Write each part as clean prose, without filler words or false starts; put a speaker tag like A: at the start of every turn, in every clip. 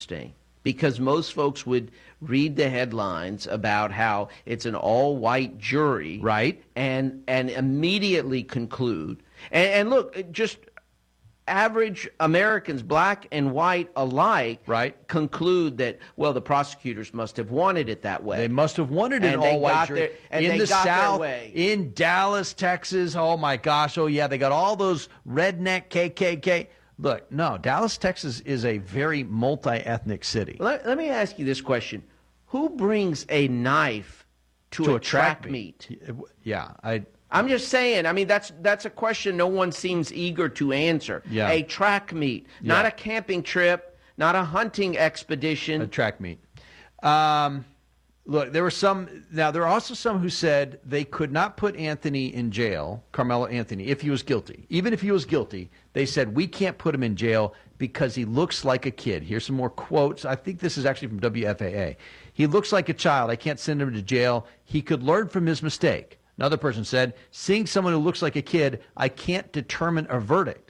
A: interesting because most folks would read the headlines about how it's an all-white jury,
B: right,
A: and immediately conclude. And look, just average Americans, black and white alike,
B: right,
A: conclude that, well, the prosecutors must have wanted it that way.
B: They must have wanted an all-white jury. In the South, in Dallas, Texas, oh my gosh, oh yeah, they got all those redneck KKK. Look, no, Dallas, Texas is a very multi-ethnic city.
A: Let me ask you this question. Who brings a knife to a track meet?
B: Yeah,
A: I'm just saying, I mean, that's a question no one seems eager to answer.
B: Yeah.
A: A track meet, not a camping trip, not a hunting expedition.
B: A track meet. Look, there are also some who said they could not put Anthony in jail, Carmelo Anthony, if he was guilty. Even if he was guilty, they said, we can't put him in jail because he looks like a kid. Here's some more quotes. I think this is actually from WFAA. He looks like a child. I can't send him to jail. He could learn from his mistake. Another person said, seeing someone who looks like a kid, I can't determine a verdict.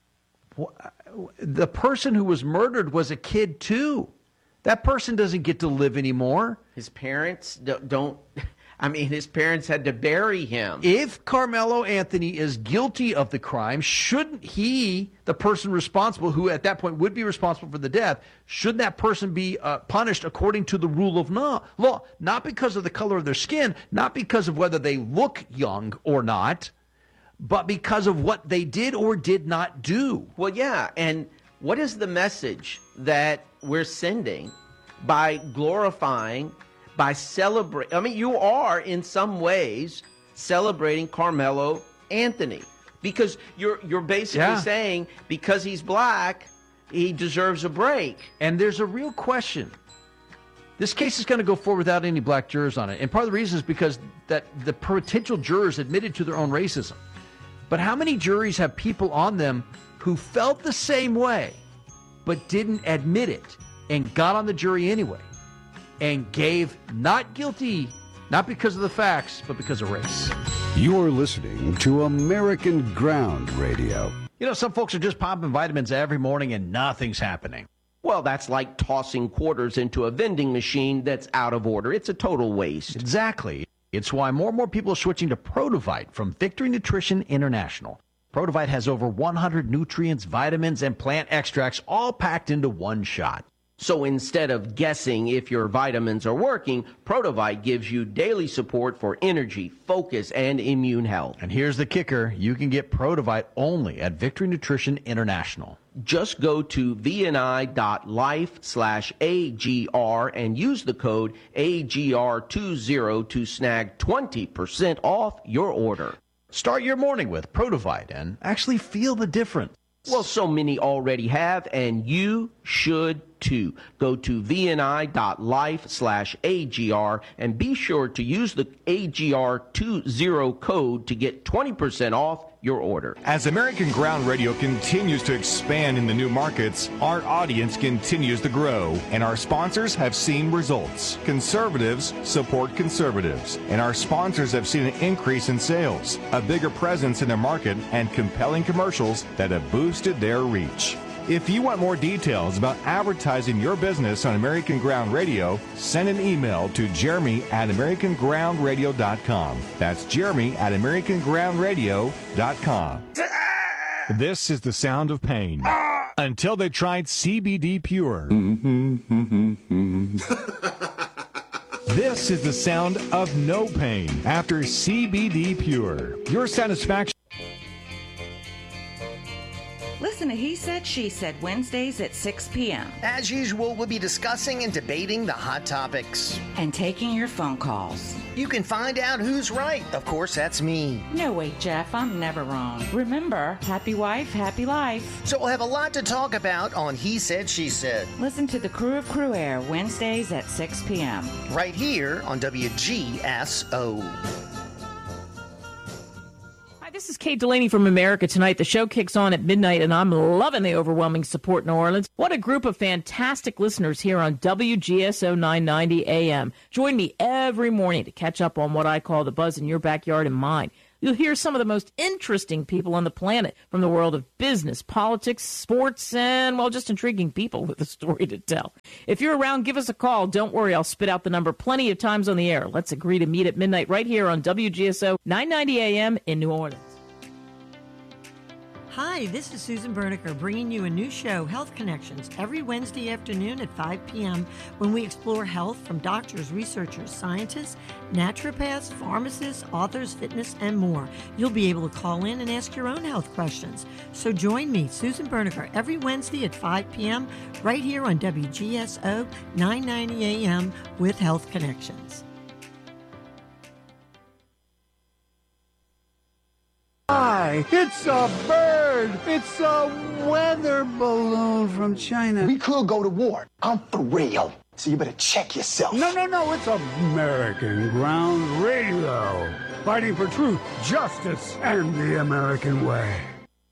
B: The person who was murdered was a kid, too. That person doesn't get to live anymore.
A: His parents don't. I mean, his parents had to bury him.
B: If Carmelo Anthony is guilty of the crime, shouldn't he, the person responsible, who at that point would be responsible for the death, shouldn't that person be punished according to the rule of law? Not because of the color of their skin, not because of whether they look young or not, but because of what they did or did not do.
A: Well, yeah, and what is the message that we're sending by glorifying, by celebrating? I mean, you are in some ways celebrating Carmelo Anthony because you're basically saying because he's black, he deserves a break.
B: And there's a real question. This case is going to go forward without any black jurors on it. And part of the reason is because that the potential jurors admitted to their own racism. But how many juries have people on them who felt the same way but didn't admit it and got on the jury anyway and gave not guilty, not because of the facts, but because of race?
C: You're listening to American Ground Radio.
B: You know, some folks are just popping vitamins every morning and nothing's happening.
A: Well, that's like tossing quarters into a vending machine that's out of order. It's a total waste.
B: Exactly. It's why more and more people are switching to Protovite from Victory Nutrition International. Protovite has over 100 nutrients, vitamins, and plant extracts all packed into one shot.
A: So instead of guessing if your vitamins are working, Protovite gives you daily support for energy, focus, and immune health.
B: And here's the kicker. You can get Protovite only at Victory Nutrition International.
A: Just go to vni.life/AGR and use the code AGR20 to snag 20% off your order.
B: Start your morning with Protovite and actually feel the difference.
A: Well, so many already have, and you should too. Go to vni.life/AGR and be sure to use the AGR20 code to get 20% off your order.
D: As American Ground Radio continues to expand in the new markets, our audience continues to grow, and our sponsors have seen results. Conservatives support conservatives, and our sponsors have seen an increase in sales, a bigger presence in their market, and compelling commercials that have boosted their reach. If you want more details about advertising your business on American Ground Radio, send an email to jeremy@americangroundradio.com. That's jeremy@americangroundradio.com. This is the sound of pain. Until they tried CBD Pure. This is the sound of no pain after CBD Pure. Your satisfaction.
E: Listen to He Said, She Said, Wednesdays at 6 p.m.
F: As usual, we'll be discussing and debating the hot topics.
E: And taking your phone calls.
F: You can find out who's right. Of course, that's me.
E: No, wait, Jeff, I'm never wrong. Remember, happy wife, happy life.
F: So we'll have a lot to talk about on He Said, She Said.
E: Listen to the Crew of Crew Air, Wednesdays at 6 p.m.
F: Right here on WGSO.
G: This is Kate Delaney from America Tonight. The show kicks on at midnight, and I'm loving the overwhelming support in New Orleans. What a group of fantastic listeners here on WGSO 990 AM. Join me every morning to catch up on what I call the buzz in your backyard and mine. You'll hear some of the most interesting people on the planet from the world of business, politics, sports, and, well, just intriguing people with a story to tell. If you're around, give us a call. Don't worry, I'll spit out the number plenty of times on the air. Let's agree to meet at midnight right here on WGSO 990 AM in New Orleans.
H: Hi, this is Susan Berniker bringing you a new show, Health Connections, every Wednesday afternoon at 5 p.m. when we explore health from doctors, researchers, scientists, naturopaths, pharmacists, authors, fitness, and more. You'll be able to call in and ask your own health questions. So join me, Susan Berniker, every Wednesday at 5 p.m. right here on WGSO 990 AM with Health Connections.
C: Hi, it's a bird. It's a weather balloon from China.
I: We could go to war. I'm for real. So you better check yourself.
C: No. It's American Ground Radio. Fighting for truth, justice, and the American way.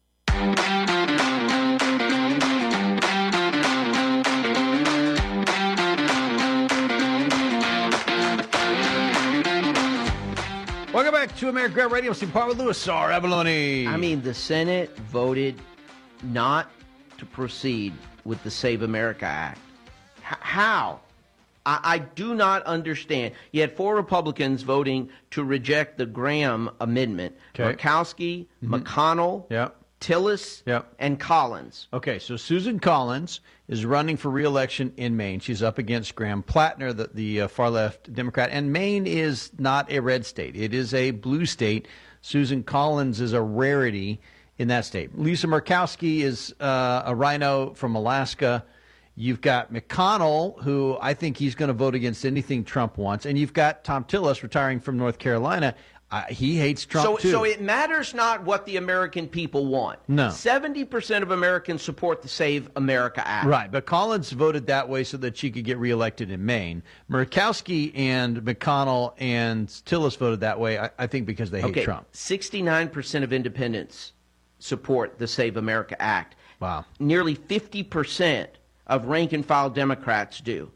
B: Welcome back to American Ground Radio. Steve Part with Louis R. Abalone.
A: I mean, the Senate voted not to proceed with the Save America Act. How? I do not understand. You had 4 Republicans voting to reject the Graham amendment.
B: Okay.
A: Murkowski, McConnell,
B: Yep.
A: Tillis,
B: Yep.
A: and Collins.
B: Okay, so Susan Collins is running for re-election in Maine. She's up against Graham Plattner, the far-left Democrat. And Maine is not a red state. It is a blue state. Susan Collins is a rarity in that state. Lisa Murkowski is a rhino from Alaska. You've got McConnell, who I think he's going to vote against anything Trump wants. And you've got Tom Tillis retiring from North Carolina. He hates Trump, too.
A: So it matters not what the American people want.
B: No.
A: 70% of Americans support the Save America Act.
B: Right, but Collins voted that way so that she could get reelected in Maine. Murkowski and McConnell and Tillis voted that way, I think, because they hate Trump.
A: 69% of independents support the Save America Act.
B: Wow.
A: Nearly 50% of rank-and-file Democrats do.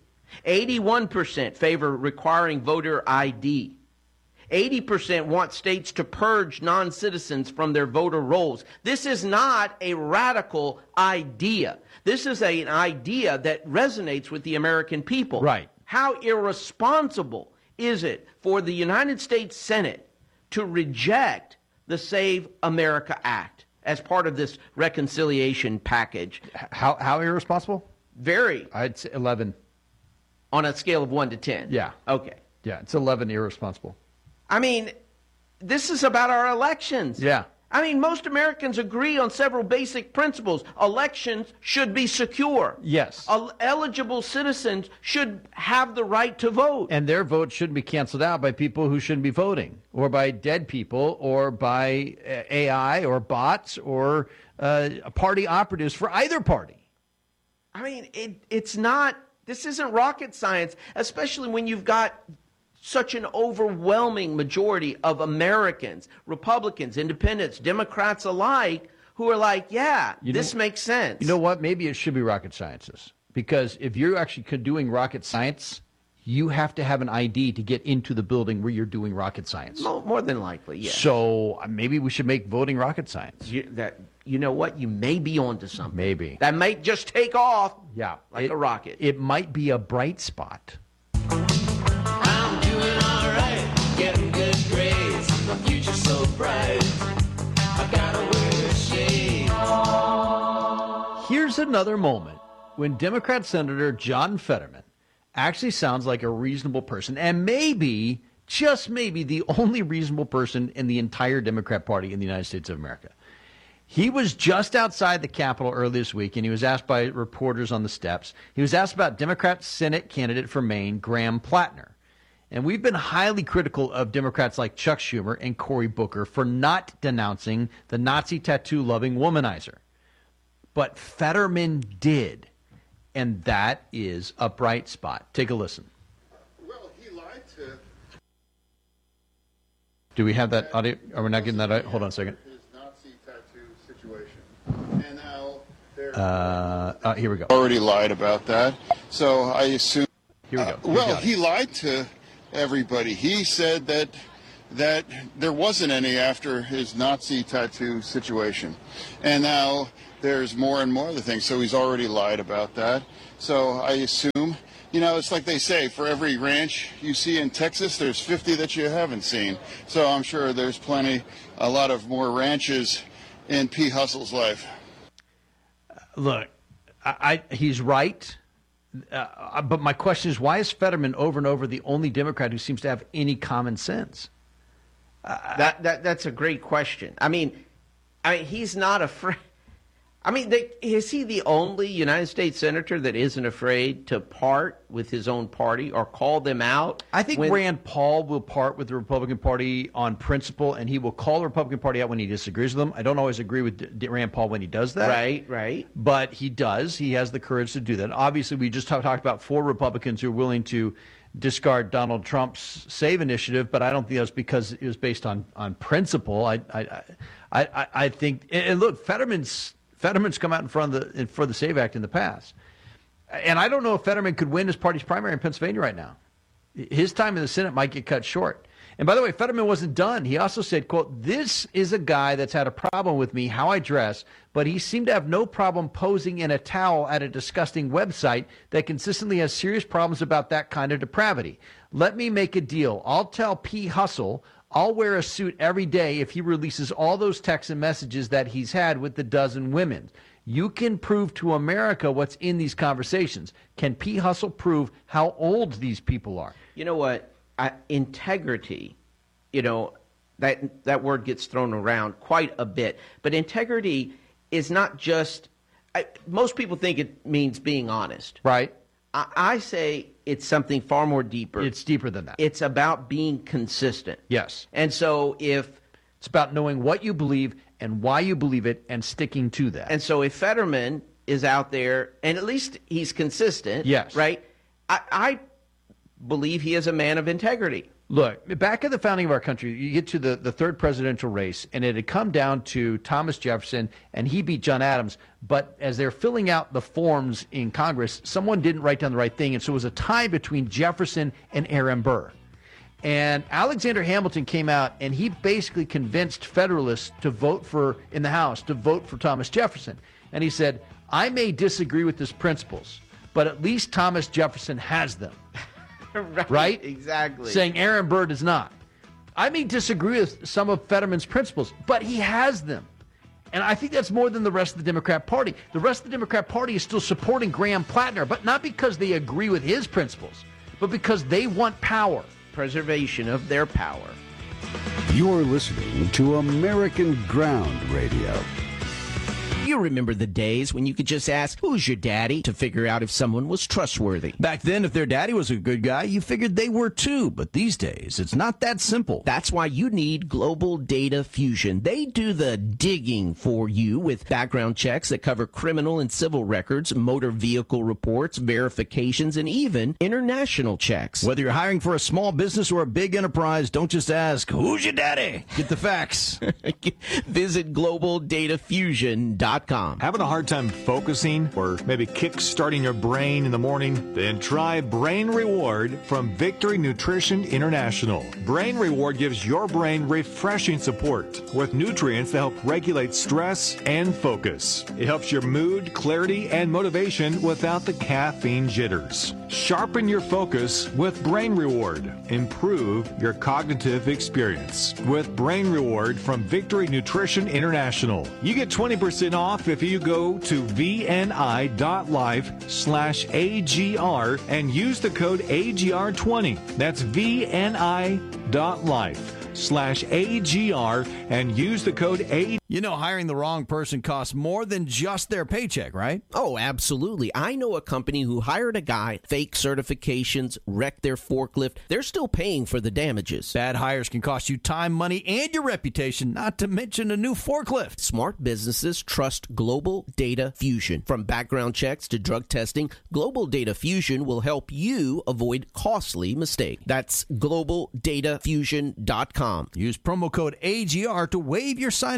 A: 81% favor requiring voter ID. 80% want states to purge non-citizens from their voter rolls. This is not a radical idea. This is an idea that resonates with the American people.
B: Right.
A: How irresponsible is it for the United States Senate to reject the Save America Act as part of this reconciliation package?
B: How irresponsible?
A: Very.
B: I'd say 11.
A: On a scale of 1 to 10?
B: Yeah.
A: Okay.
B: Yeah, it's 11 irresponsible.
A: I mean, this is about our elections.
B: Yeah.
A: I mean, most Americans agree on several basic principles. Elections should be secure.
B: Yes.
A: Eligible citizens should have the right to vote.
B: And their vote shouldn't be canceled out by people who shouldn't be voting, or by dead people, or by AI, or bots, or party operatives for either party.
A: I mean, it's not, this isn't rocket science, especially when you've got such an overwhelming majority of Americans, Republicans, Independents, Democrats alike, who are like, yeah, this makes sense.
B: You know what? Maybe it should be rocket sciences. Because if you're actually doing rocket science, you have to have an ID to get into the building where you're doing rocket science.
A: More than likely, yes.
B: So maybe we should make voting rocket science.
A: You know what? You may be onto something.
B: Maybe.
A: That might just take off like a rocket.
B: It might be a bright spot.
J: Getting good grades, my future's so bright. I gotta wear a shade.
B: Here's another moment when Democrat Senator John Fetterman actually sounds like a reasonable person, and maybe, just maybe, the only reasonable person in the entire Democrat Party in the United States of America. He was just outside the Capitol early this week, and he was asked by reporters on the steps. He was asked about Democrat Senate candidate for Maine, Graham Plattner. And we've been highly critical of Democrats like Chuck Schumer and Cory Booker for not denouncing the Nazi tattoo-loving womanizer. But Fetterman did, and that is a bright spot. Take a listen.
K: Well, he lied to...
B: Do we have that audio? Are we not getting that audio? Hold on a second.
K: His Nazi tattoo situation. And now...
B: here we go.
K: Already lied about that. So I assume...
B: Here we go.
K: Well, he lied to everybody. He said that that there wasn't any after his Nazi tattoo situation. And now there's more and more of the things. So he's already lied about that. So I assume, it's like they say, for every ranch you see in Texas, there's 50 that you haven't seen. So I'm sure there's a lot of more ranches in P. Hustle's life.
B: Look, he's right. But my question is, why is Fetterman over and over the only Democrat who seems to have any common sense?
A: That's a great question. I mean, he's not afraid. Is he the only United States senator that isn't afraid to part with his own party or call them out?
B: I think Rand Paul will part with the Republican Party on principle, and he will call the Republican Party out when he disagrees with them. I don't always agree with Rand Paul when he does that.
A: Right.
B: But he does. He has the courage to do that. Obviously, we just talked about 4 Republicans who are willing to discard Donald Trump's SAVE initiative, but I don't think that's because it was based on principle. I think, and look, Fetterman's come out for the SAVE Act in the past. And I don't know if Fetterman could win his party's primary in Pennsylvania right now. His time in the Senate might get cut short. And by the way, Fetterman wasn't done. He also said, quote, "This is a guy that's had a problem with me, how I dress, but he seemed to have no problem posing in a towel at a disgusting website that consistently has serious problems about that kind of depravity. Let me make a deal. I'll tell P. Hustle I'll wear a suit every day if he releases all those texts and messages that he's had with the dozen women. You can prove to America what's in these conversations. Can P. Hustle prove how old these people are?"
A: You know what? Integrity, that word gets thrown around quite a bit. But integrity is not just most people think it means being honest.
B: Right.
A: I say it's something far more deeper.
B: It's deeper than that.
A: It's about being consistent.
B: Yes.
A: And so it's
B: about knowing what you believe and why you believe it and sticking to that.
A: And so if Fetterman is out there, and at least he's consistent,
B: yes,
A: right? I believe he is a man of integrity.
B: Look, back at the founding of our country, you get to the third presidential race, and it had come down to Thomas Jefferson, and he beat John Adams. But as they're filling out the forms in Congress, someone didn't write down the right thing, and so it was a tie between Jefferson and Aaron Burr. And Alexander Hamilton came out, and he basically convinced Federalists to vote in the House, to vote for Thomas Jefferson. And he said, "I may disagree with his principles, but at least Thomas Jefferson has them." Right?
A: Exactly.
B: Saying Aaron Burr does not. I may disagree with some of Fetterman's principles, but he has them. And I think that's more than the rest of the Democrat Party. The rest of the Democrat Party is still supporting Graham Plattner, but not because they agree with his principles, but because they want power.
A: Preservation of their power.
C: You're listening to American Ground Radio.
A: You remember the days when you could just ask, "Who's your daddy?" to figure out if someone was trustworthy.
L: Back then, if their daddy was a good guy, you figured they were too. But these days, it's not that simple.
A: That's why you need Global Data Fusion. They do the digging for you with background checks that cover criminal and civil records, motor vehicle reports, verifications, and even international checks.
L: Whether you're hiring for a small business or a big enterprise, don't just ask, "Who's your daddy?" Get the facts.
A: Visit GlobalDataFusion.com.
D: Having a hard time focusing or maybe kick-starting your brain in the morning? Then try Brain Reward from Victory Nutrition International. Brain Reward gives your brain refreshing support with nutrients that help regulate stress and focus. It helps your mood, clarity, and motivation without the caffeine jitters. Sharpen your focus with Brain Reward. Improve your cognitive experience with Brain Reward from Victory Nutrition International. You get 20% off if you go to vni.life/AGR and use the code AGR20. That's vni.life/AGR and use the code AGR.
L: You know, hiring the wrong person costs more than just their paycheck, right?
A: Oh, absolutely. I know a company who hired a guy, fake certifications, wrecked their forklift. They're still paying for the damages.
L: Bad hires can cost you time, money, and your reputation, not to mention a new forklift.
A: Smart businesses trust Global Data Fusion. From background checks to drug testing, Global Data Fusion will help you avoid costly mistakes. That's GlobalDataFusion.com.
L: Use promo code AGR to waive your sign-up fee.
M: Tune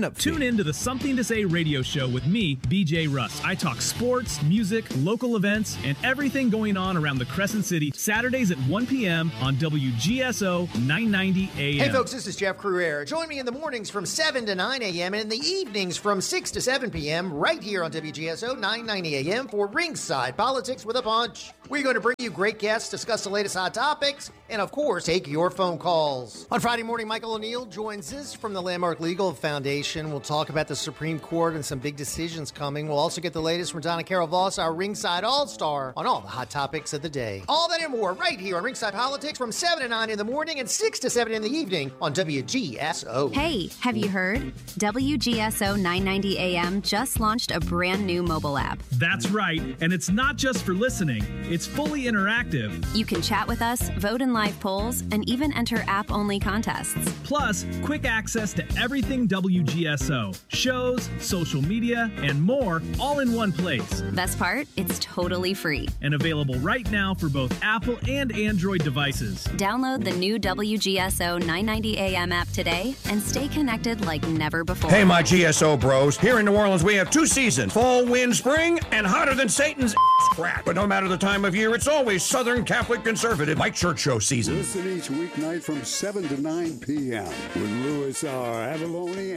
M: in to the Something to Say radio show with me, BJ Russ. I talk sports, music, local events, and everything going on around the Crescent City, Saturdays at 1 p.m. on WGSO 990 AM.
N: Hey folks, this is Jeff Cruere. Join me in the mornings from 7 to 9 a.m. and in the evenings from 6 to 7 p.m. right here on WGSO 990 a.m. for Ringside Politics with a Punch. We're going to bring you great guests, discuss the latest hot topics, and of course, take your phone calls. On Friday morning, Michael O'Neill joins us from the Landmark Legal Foundation. We'll talk about the Supreme Court and some big decisions coming. We'll also get the latest from Donna Carol Voss, our Ringside All-Star, on all the hot topics of the day. All that and more right here on Ringside Politics from 7 to 9 in the morning and 6 to 7 in the evening on WGSO.
O: Hey, have you heard? WGSO 990 AM just launched a brand new mobile app.
M: That's right, and it's not just for listening. It's fully interactive.
O: You can chat with us, vote in live polls, and even enter app-only contests.
M: Plus, quick access to everything WGSO. Shows, social media, and more, all in one place.
O: Best part? It's totally free.
M: And available right now for both Apple and Android devices.
O: Download the new WGSO 990 AM app today and stay connected like never before.
P: Hey, my GSO bros. Here in New Orleans, we have 2 seasons. Fall, wind, spring, and hotter than Satan's crack. But no matter the time of year, it's always Southern Catholic Conservative Mike Church Show season.
C: Listen each weeknight from 7 to 9 p.m. with Louis R. Avalone